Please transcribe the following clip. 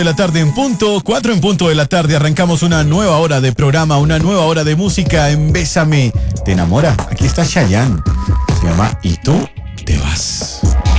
De la tarde en punto, 4 en punto de la tarde, arrancamos una nueva hora de programa, una nueva hora de música en Bésame. ¿Te enamora? Aquí está Chayanne. Se llama Y tú te vas.